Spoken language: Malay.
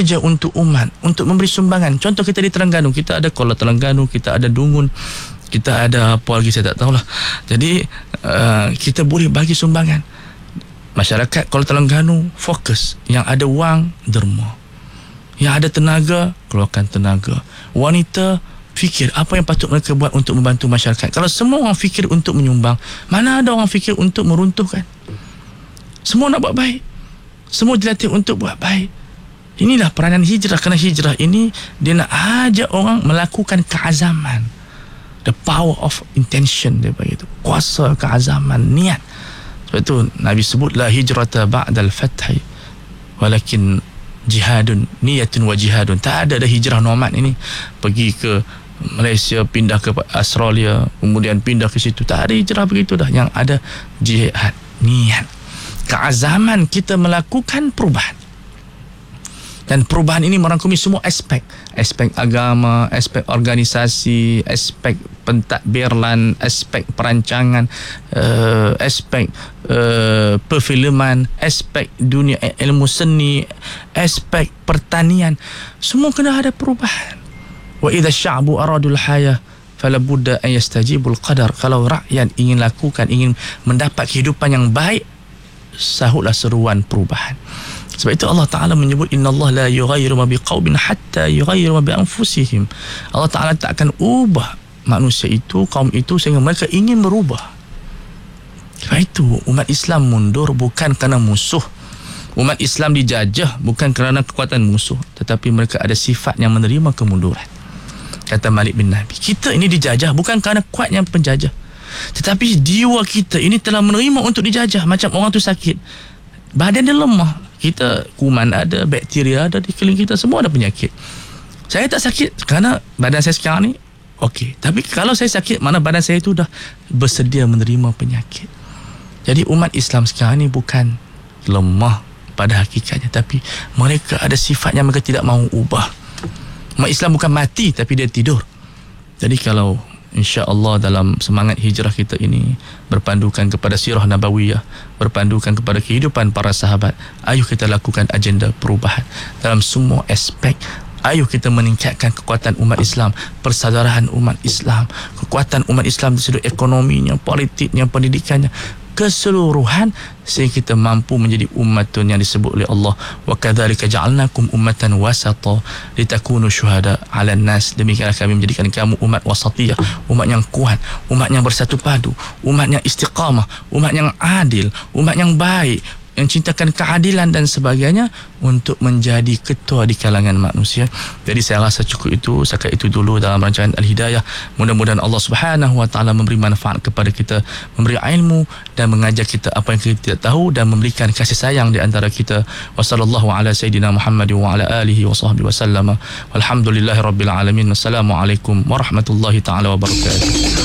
bekerja untuk umat, untuk memberi sumbangan. Contoh kita di Terengganu, kita ada Kuala Terengganu, kita ada Dungun, kita ada apa lagi saya tak tahulah. Jadi kita boleh bagi sumbangan. Masyarakat Kuala Terengganu fokus, yang ada wang derma, yang ada tenaga keluarkan tenaga. Wanita fikir apa yang patut mereka buat untuk membantu masyarakat. Kalau semua orang fikir untuk menyumbang, mana ada orang fikir untuk meruntuhkan? Semua nak buat baik, semua dilatih untuk buat baik. Inilah peranan hijrah. Kerana hijrah ini dia nak ajak orang melakukan keazaman, the power of intention, dia begitu, kuasa keazaman, niat. Sebab itu Nabi sebut la hijrata ba'dal fathi walakin jihadun niyatun wa jihadun. Tak ada hijrah nomad ini pergi ke Malaysia, pindah ke Australia, kemudian pindah ke situ. Tak ada hijrah begitu dah. Yang ada jihad, niat, keazaman kita melakukan perubahan. Dan perubahan ini merangkumi semua aspek agama, aspek organisasi, aspek pentadbiran, aspek perancangan, aspek perfilman, aspek dunia ilmu seni, aspek pertanian. Semua kena ada perubahan. Wa idza sya'bu aradul hayah fala budda an yastajibul qadar. Kalau rakyat ingin lakukan, ingin mendapat kehidupan yang baik, sahutlah seruan perubahan. Sebab itu Allah Ta'ala menyebut innallaha la yughayyiru ma biqaumin hatta yughayyiru ma bi anfusihim. Allah Ta'ala tak akan ubah manusia itu, kaum itu, sehingga mereka ingin berubah. Sebab itu umat Islam mundur bukan kerana musuh. Umat Islam dijajah bukan kerana kekuatan musuh, tetapi mereka ada sifat yang menerima kemunduran. Kata Malik bin Nabi, kita ini dijajah bukan kerana kuatnya penjajah, tetapi jiwa kita ini telah menerima untuk dijajah. Macam orang tu sakit, badan dia lemah, kita kuman ada, bakteria ada di keliling kita, semua ada penyakit. Saya tak sakit kerana badan saya sekarang ni okey, tapi kalau saya sakit, mana badan saya itu dah bersedia menerima penyakit. Jadi umat Islam sekarang ni bukan lemah pada hakikatnya, tapi mereka ada sifat yang mereka tidak mahu ubah. Umat Islam bukan mati, tapi dia tidur. Jadi kalau insya-Allah dalam semangat hijrah kita ini berpandukan kepada sirah nabawiyah, berpandukan kepada kehidupan para sahabat, ayuh kita lakukan agenda perubahan dalam semua aspek. Ayuh kita meningkatkan kekuatan umat Islam, persaudaraan umat Islam, kekuatan umat Islam di sudut ekonominya, politiknya, pendidikannya, keseluruhan, sehingga kita mampu menjadi ummatun yang disebut oleh Allah, wa kadzalika ja'alnakum ummatan wasata litakunu syuhada 'alan nas. Demikianlah kami menjadikan kamu umat wasatiyah, umat yang kuat, umat yang bersatu padu, umat yang istiqamah, umat yang adil, umat yang baik, yang cintakan keadilan dan sebagainya, untuk menjadi ketua di kalangan manusia. Jadi saya rasa cukup itu, setakat itu dulu dalam rancangan Al-Hidayah. Mudah-mudahan Allah Subhanahu wa taala memberi manfaat kepada kita, memberi ilmu dan mengajar kita apa yang kita tidak tahu, dan memberikan kasih sayang di antara kita. Wassallallahu ala sayidina Muhammad wa ala alihi wa sahbihi wasallam. Walhamdulillahirabbil alamin. Assalamualaikum warahmatullahi taala wabarakatuh.